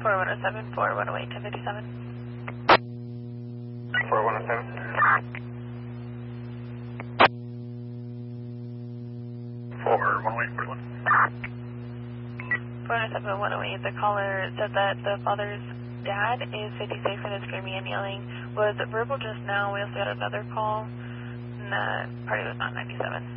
4107, 4108, 1057. 4107. 4108, 41. 4107, 108. The caller said that the father's dad is 56 and is screaming and yelling. Was verbal just now. We also got another call, and that party was not 97.